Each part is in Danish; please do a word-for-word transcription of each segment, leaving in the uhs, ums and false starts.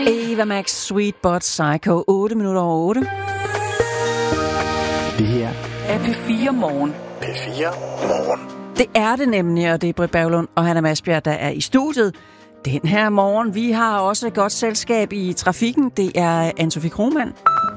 Ava Max, Sweet But Psycho, otte minutter over otte. Det her er P fire Morgen. P fire Morgen. Det er det nemlig, og det er Britt Berglund og Hanna Masbjerg, der er i studiet. Den her morgen, vi har også et godt selskab i trafikken. Det er Anne-Sophie Krohmann.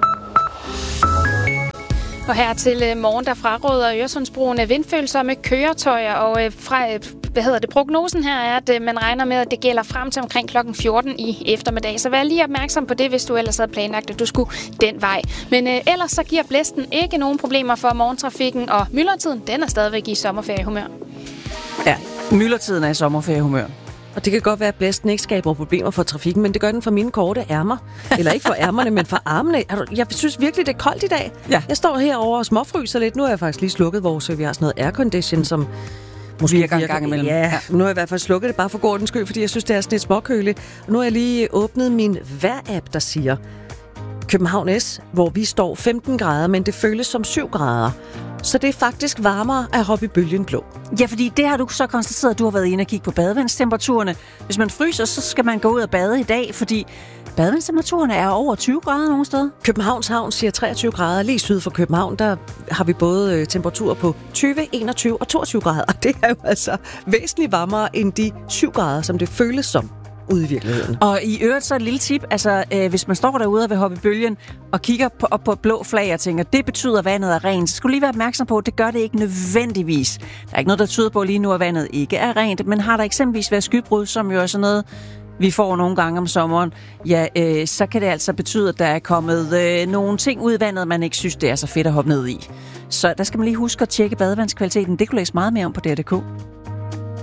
Og her til morgen, der fraråder Øresundsbroen vindfølsomme køretøjer, og fra, hvad hedder det, prognosen her er, at man regner med, at det gælder frem til omkring klokken fjorten i eftermiddag. Så vær lige opmærksom på det, hvis du ellers havde planlagt, at du skulle den vej. Men øh, ellers så giver blæsten ikke nogen problemer for morgentrafikken, og myldretiden, den er stadigvæk i sommerferiehumør. Ja, myldretiden er i sommerferiehumør. Og det kan godt være, at blæsten ikke skaber problemer for trafikken, men det gør den for mine korte ærmer. Eller ikke for ærmerne, men for armene. Jeg synes virkelig, det er koldt i dag. Ja. Jeg står herovre og småfryser lidt. Nu har jeg faktisk lige slukket vores, vi har sådan noget aircondition, som måske virker en gang imellem. Ja, nu har jeg i hvert fald slukket det bare for gårdens skyld, fordi jeg synes, det er sådan lidt småkøligt. Og nu har jeg lige åbnet min vejr-app, der siger København S, hvor vi står femten grader, men det føles som syv grader. Så det er faktisk varmere at hoppe i bølgen blå. Ja, fordi det har du så konstateret, at du har været inde og kigge på badevandstemperaturerne. Hvis man fryser, så skal man gå ud og bade i dag, fordi badevandstemperaturerne er over tyve grader nogle steder. Københavns Havn siger treogtyve grader. Lige syd for København, der har vi både temperaturer på tyve, enogtyve og toogtyve grader. Og det er jo altså væsentligt varmere end de syv grader, som det føles som ude i virkeligheden. Og i øvrigt så et lille tip, altså øh, hvis man står derude og vil hoppe i bølgen og kigger på, op på et blå flag og tænker, det betyder, at vandet er rent, så skal du lige være opmærksom på, at det gør det ikke nødvendigvis. Der er ikke noget, der tyder på lige nu, at vandet ikke er rent, men har der eksempelvis været skybrud, som jo er sådan noget, vi får nogle gange om sommeren, ja, øh, så kan det altså betyde, at der er kommet øh, nogle ting ud i vandet, man ikke synes, det er så fedt at hoppe ned i. Så der skal man lige huske at tjekke badevandskvaliteten. Det kan du læse meget mere om på D R punktum d k.